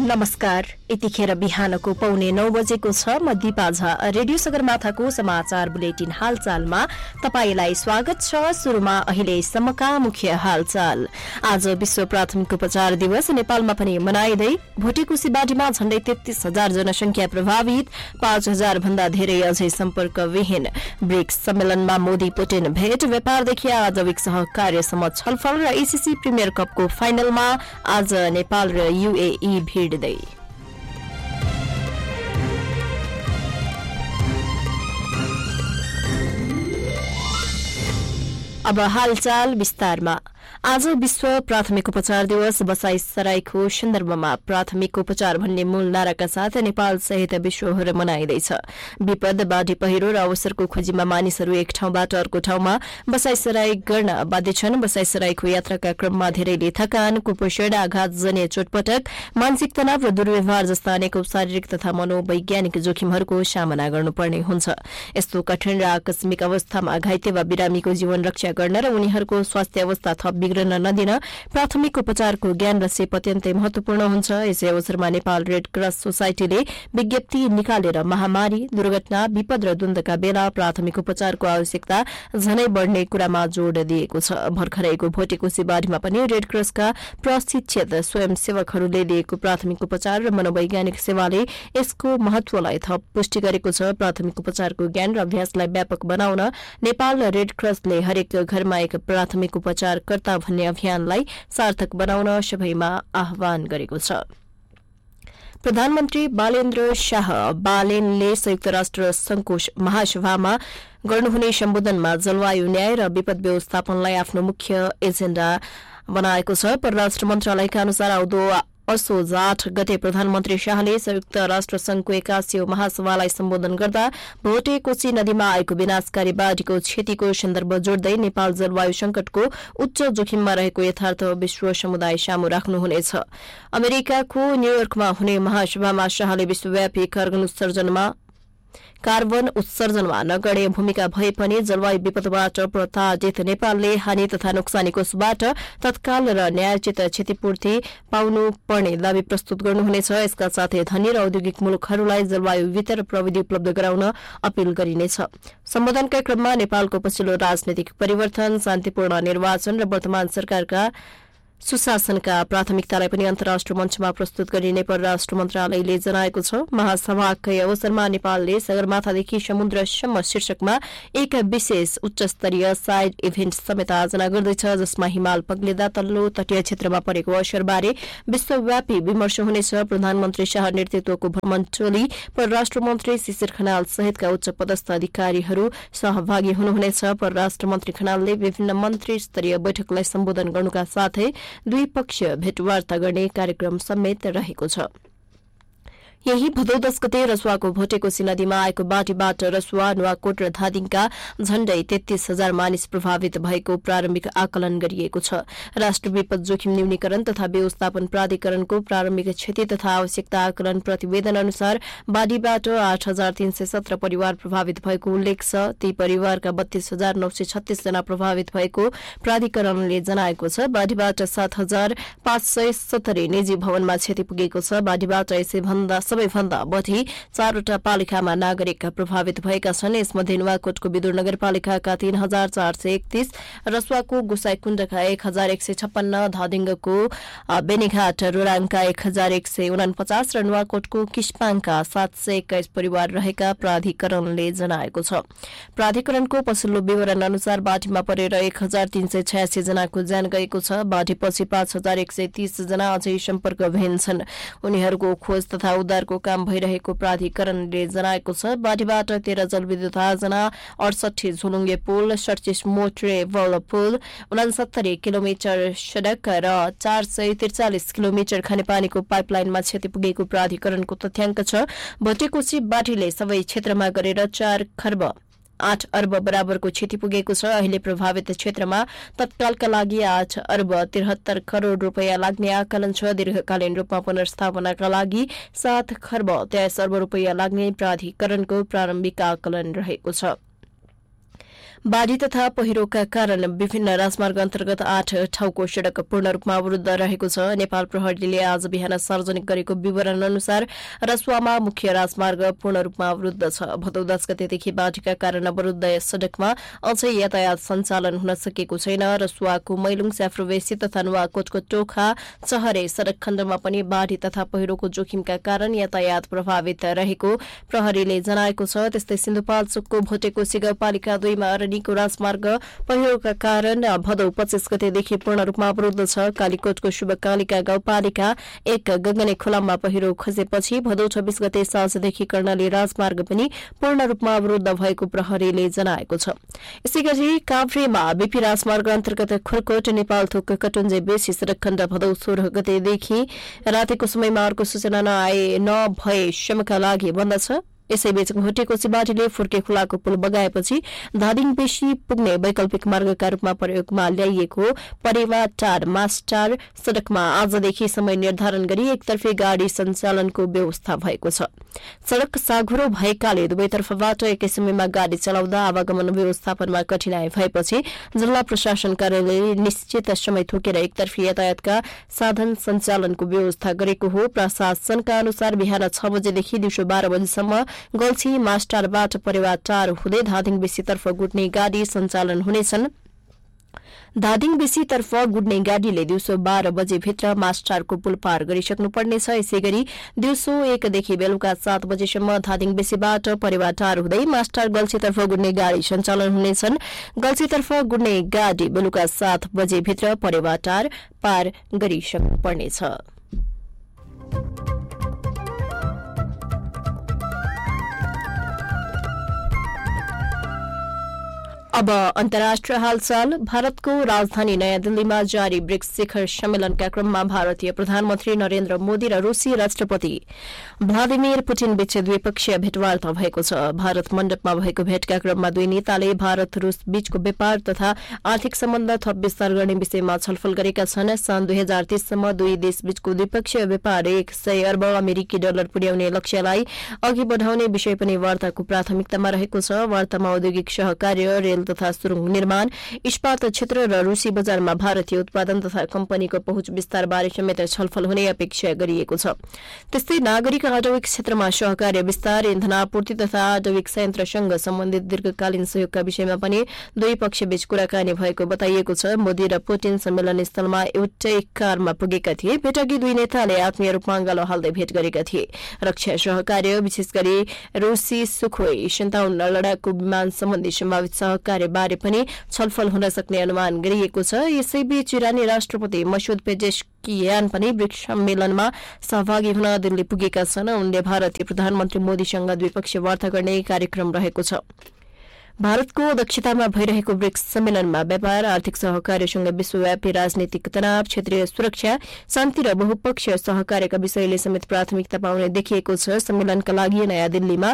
नमस्कार। यतिखेर बिहानको 8:45 बजेको छ। म दिपा झा रेडियो सगरमाथाको समाचार बुलेटिन हालचालमा तपाईलाई स्वागत छ। सुरुमा अहिलेसम्मका मुख्य हालचाल। आज विश्व प्राथमिक उपचार दिवस नेपालमा पनि मनाइँदै भोटेकोशी बाढीमा झण्डै 33,000 जनसंख्या प्रभावित, 5,000 भन्दा धेरै अझै सम्पर्कविहीन। ब्रिक्स सम्मेलनमा मोदी पुटिन भेट, व्यापारदेखि आजविक सहकार्यसम्म छलफल र एसीसी प्रिमियर कपको फाइनलमा आज नेपाल र यूएई भिड्दै। अब हालचाल विस्तारमा। आज विश्व प्राथमिक उपचार दिवस। बसाइसराईको सन्दर्भमा प्राथमिक उपचार भन्ने मूल नाराका साथ नेपाल सहित विश्वभर मनाइँदैछ। विपद, बाढी, पहिरो र अवसरको खोजीमा मानिसहरू एक ठाउँबाट अर्को ठाउँमा बसाइसराई गर्न बाध्य छन्। बसाइसराईको यात्राका क्रममा धेरैले थकान, कुपोषण, आघातजन्य चोटपटक, मानसिक तनाव र दुर्व्यवहार जस्ता अनेकौं शारीरिक तथा मनोवैज्ञानिक जोखिमहरूको सामना गर्नुपर्ने हुन्छ। यस्तो कठिन र आकस्मिक अवस्थामा घाइते वा बिरामीको जीवन रक्षा गर्न र उनीहरूको स्वास्थ्य अवस्था थप बिग्रन नदिन प्राथमिक उपचारको ज्ञान र सेप अत्यन्तै महत्वपूर्ण हुन्छ। यसै अवसरमा नेपाल रेड क्रस सोसाइटीले विज्ञप्ति निकालेर महामारी, दुर्घटना, विपद र द्वन्द्वका बेला प्राथमिक उपचारको आवश्यकता झनै बढ्ने कुरामा जोड़ दिएको छ। भर्खरैको भोटेकोशी बाढीमा पनि रेड क्रसका प्रशिक्षित स्वयंसेवकहरूले दिएको प्राथमिक उपचार र मनोवैज्ञानिक सेवाले यसको महत्वलाई थप पुष्टि गरेको छ। प्राथमिक उपचारको ज्ञान र अभ्यासलाई व्यापक बनाउन नेपाल रेड क्रसले हरेक घरमा एक प्राथमिक उपचारकर्ता भन्ने अभियानलाई सार्थक बनाउन सबैमा आह्वान गरेको छ। प्रधानमन्त्री बालेन्द्र शाह बालेनले संयुक्त राष्ट्र संघको महासभामा गर्नुहुने सम्बोधनमा जलवायु न्याय र विपद व्यवस्थापनलाई आफ्नो मुख्य एजेण्डा बनाएको छ। परराष्ट्र मन्त्रालयका अनुसार आउँदो असोज 8 गते प्रधानमन्त्री शाहले संयुक्त राष्ट्र संघको 81औं महासभालाई सम्बोधन गर्दा भोटेकोशी नदीमा आएको विनाशकारी बाढीको क्षतिको सन्दर्भ जोड्दै नेपाल जलवायु संकटको उच्च जोखिममा रहेको यथार्थ विश्व समुदाय सामु राख्नुहुनेछ। अमेरिकाको न्यूयोर्कमा हुने महासभामा शाहले विश्वव्यापी कार्बन उत्सर्जनमा नगण्य भूमिका भए पनि जलवायु विपदबाट प्रताडित नेपालले हानि तथा नोक्सानीको सुबाट तत्काल र न्यायोचित क्षतिपूर्ति पाउनु पर्ने दावी प्रस्तुत गर्नुहुनेछ। यसका साथै धनी र औद्योगिक मुलुकहरूलाई जलवायु वितर प्रविधि उपलब्ध गराउन अपील गरिनेछ। सम्बोधनका क्रममा नेपालको पछिल्लो राजनीतिक परिवर्तन, शान्तिपूर्ण निर्वाचन र वर्तमान सरकारका सुशासनका प्राथमिकतालाई पनि अन्तर्राष्ट्रिय मञ्चमा प्रस्तुत गरिने परराष्ट्र मन्त्रालयले जनाएको छ। महासभाकै अवसरमा नेपालले सगरमाथादेखि समुद्रसम्म शीर्षकमा एक विशेष उच्चस्तरीय साइड इभेन्ट समेत आयोजना गर्दैछ, जसमा हिमाल पग्लिँदा तल्लो तटीय क्षेत्रमा परेको असरबारे विश्वव्यापी विमर्श हुनेछ। प्रधानमन्त्री शाह नेतृत्वको भ्रमण टोली, परराष्ट्र मन्त्री शिशिर खनाल सहितका उच्च पदस्थ अधिकारीहरू सहभागी हुनुहुनेछ। परराष्ट्र मन्त्री खनालले विभिन्न मन्त्री स्तरीय बैठकलाई सम्बोधन गर्नुका साथै द्विपक्षीय भेटवार्ता गर्ने कार्यक्रम समेत रहेको छ। यही भदौ 10 गते रसुवाको भोटेकोशी नदीमा आएको बाढीबाट रसुवा, नुवाकोट र धादिङका झण्डै 33,000 मानिस प्रभावित भएको प्रारम्भिक आकलन गरिएको छ। राष्ट्र विपद जोखिम न्यूनीकरण तथा व्यवस्थापन प्राधिकरणको प्रारम्भिक क्षति तथा आवश्यकता आकलन प्रतिवेदन अनुसार बाढीबाट 8,317 परिवार प्रभावित भएको उल्लेख छ। ती परिवारका 32,936 जना प्रभावित भएको प्राधिकरणले जनाएको छ। बाढीबाट 7,570 निजी भवनमा क्षति पुगेको छ। बाढीबाट सबैभन्दा बढी 4वटा पालिकामा नागरिक प्रभावित भएका छन्। यसमध्ये नुवाकोटको विदुर नगरपालिकाका 3,431, रसुवाको गोसाईकुण्डका 1,156, धादिङको बेनीघाट रोराङका 1,149 र नुवाकोटको किस्पाङका 721 परिवार रहेका प्राधिकरणले जनाएको छ। प्राधिकरणको पछिल्लो विवरण अनुसार बाढीमा परेर 1,386 जनाको ज्यान गएको छ। बाढीपछि 5,130 जना अझै सम्पर्कविहीन छन्। उनीहरूको खोज तथा उद्धारको काम भइरहेको प्राधिकरणले जनाएको छ। बाढीबाट 13 जलविद्युत आयोजना, 68 झोलुङ्गे पुल, 37 मोटरेबल पुल, 69 किलोमिटर सड़क र 443 किलोमिटर खानेपानीको पाइपलाइनमा क्षति पुगेको प्राधिकरणको तथ्याङ्क छ। भोटेकोशी बाढीले सबै क्षेत्रमा गरेर 4 खर्ब 8 अर्ब बराबरको क्षति पुगेको छ। अहिले प्रभावित क्षेत्रमा तत्कालका लागि 8 अर्ब 73 करोड़ रुपियाँ लाग्ने आकलन छ। दीर्घकालीन रूपमा पुनर्स्थापनाका लागि 7 खर्ब 23 अर्ब रुपियाँ लाग्ने प्राधिकरणको प्रारम्भिक आकलन रहेको छ। बाढी तथा पहिरोका कारण विभिन्न राजमार्ग अन्तर्गत 8 ठाउँको सड़क पूर्ण रूपमा अवरुद्ध रहेको छ। नेपाल प्रहरीले आज बिहान सार्वजनिक गरेको विवरण अनुसार रसुवामा मुख्य राजमार्ग पूर्ण रूपमा अवरुद्ध छ। भदौ 10 गतेदेखि बाढीका कारण अवरुद्ध यस सड़कमा अझै यातायात सञ्चालन हुन सकेको छैन। रसुवाको मैलुङ स्याफ्रोवेसी तथा नुवाकोटको टोखा चहरे सड़क खण्डमा पनि बाढी तथा पहिरोको जोखिमका कारण यातायात प्रभावित रहेको प्रहरीले जनाएको छ। त्यस्तै सिन्धुपाल्चोकको भोटेको सिगाउँपालिका 2 मा अरनिको राजमार्ग पहिरोका कारण भदौ 25 गतेदेखि पूर्ण रूपमा अवरुद्ध छ। कालीकोटको शुभकालिका गाउँपालिका 1 गगने खोलामा पहिरो खसेपछि भदौ 26 गते साँझदेखि कर्णाली राजमार्ग पनि पूर्ण रूपमा अवरुद्ध भएको प्रहरीले जनाएको छ। यसैगरी काभ्रेमा बीपी राजमार्ग अन्तर्गत खुरकोट नेपालथोक कटुन्जे बेसी सड़क खण्ड भदौ 16 गतेदेखि रातिको समयमा अर्को सूचना नभएसम्मका लागि बन्द छ। यसैबीच भोटेको सिबाटीले फुर्के खोलाको पुल बगाएपछि धादिङ बेसी पुग्ने वैकल्पिक मार्गका रूपमा प्रयोगमा ल्याइएको परेवाटार मास्टार सड़कमा आजदेखि समय निर्धारण गरी एकतर्फी गाड़ी सञ्चालनको व्यवस्था भएको छ। सड़क साँघुरो भएकाले दुवैतर्फबाट एकै समयमा गाड़ी चलाउँदा आवागमन व्यवस्थापनमा कठिनाई भएपछि जिल्ला प्रशासन कार्यालयले निश्चित समय थोकेर एकतर्फी यातायातका साधन सञ्चालनको व्यवस्था गरेको हो। प्रशासनका अनुसार बिहान 6 बजेदेखि दिउँसो 12 बजेसम्म गल्छी मास्टारबाट परेवाटार हुँदै धादिङ बेसीतर्फ गुड्ने गाड़ी सञ्चालन हुनेछन्। धादिङ बेसीतर्फ गुड्ने गाड़ीले दिउँसो 12 बजेभित्र मास्टारको पुल पार गरिसक्नुपर्नेछ। यसैगरी दिउँसो 1 देखि बेलुका 7 बजेसम्म धादिङ बेसीबाट परेवाटार हुँदै मास्टार गल्छीतर्फ गुड्ने गाड़ी सञ्चालन हुनेछन्। गल्छीतर्फ गुड्ने गाड़ी बेलुका 7 बजेभित्र परेवाटार पार गरिसक्नुपर्नेछ। अब अन्तर्राष्ट्रिय हालचाल। भारतको राजधानी नयाँ दिल्लीमा जारी ब्रिक्स शिखर सम्मेलनका क्रममा भारतीय प्रधानमन्त्री नरेन्द्र मोदी र रूसी राष्ट्रपति भ्लादिमिर पुटिन बीच द्विपक्षीय भेटवार्ता भएको छ। भारत मण्डपमा भएको भेटका क्रममा दुई नेताले भारत रूस बीचको व्यापार तथा आर्थिक सम्बन्ध थप विस्तार गर्ने विषयमा छलफल गरेका छन्। सन् 2030 सम्म दुई देशबीचको द्विपक्षीय व्यापार 100 अर्ब अमेरिकी डलर पुर्याउने लक्ष्यलाई अघि बढ़ाउने विषय पनि वार्ताको प्राथमिकतामा रहेको छ। वार्तामा औद्योगिक सहकार्य, रेल तथा सुरुङ निर्माण, इस्पात क्षेत्र र रूसी बजारमा भारतीय उत्पादन तथा कम्पनीको पहुँच विस्तार बारे समेत छलफल हुने अपेक्षा गरिएको छ। त्यस्तै नागरिक आणविक क्षेत्रमा सहकार्य विस्तार, इन्धन आपूर्ति तथा आणविक संयन्त्रसँग सम्बन्धित दीर्घकालीन सहयोगका विषयमा पनि दुई पक्षबीच कुराकानी भएको बताइएको छ। मोदी र पुटिन सम्मेलन स्थलमा एउटै कारमा पुगेका थिए। भेटअघि दुई नेताले आत्मीय रूपमा गालो हाल्दै भेट गरेका थिए। रक्षा सहकार्य, विशेष गरी रूसी सुखोई 57 लडाकु विमान सम्बन्धी सम्भावित सहकार्य बारे पनि छलफल हुन सक्ने अनुमान गरिएको छ। यसैबीच इरानी राष्ट्रपति मसूद पेजेस्कियान पनि ब्रिक्स सम्मेलनमा सहभागी हुन दिल्ली पुगेका छन्। उनले भारतीय प्रधानमन्त्री मोदीसँग द्विपक्षीय वार्ता गर्ने कार्यक्रम रहेको छ। भारतको अध्यक्षतामा भइरहेको ब्रिक्स सम्मेलनमा व्यापार, आर्थिक सहकार्यसँग विश्वव्यापी राजनीतिक तनाव, क्षेत्रीय सुरक्षा, शान्ति र बहुपक्षीय सहकार्यका विषयले समेत प्राथमिकता पाउने देखिएको छ। सम्मेलनका लागि नयाँ दिल्लीमा